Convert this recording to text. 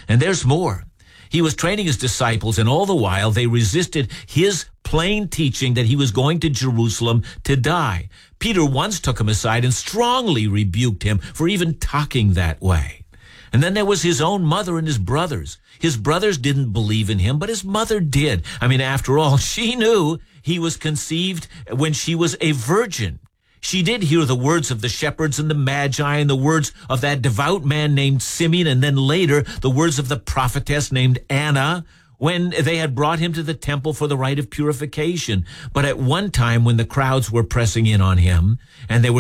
And there's more. He was training his disciples, and all the while they resisted his plain teaching that he was going to Jerusalem to die. Peter once took him aside and strongly rebuked him for even talking that way. And then there was his own mother and his brothers. His brothers didn't believe in him, but his mother did. I mean, after all, she knew he was conceived when she was a virgin. She did hear the words of the shepherds and the magi and the words of that devout man named Simeon, and then later the words of the prophetess named Anna, when they had brought him to the temple for the rite of purification. But at one time when the crowds were pressing in on him and they were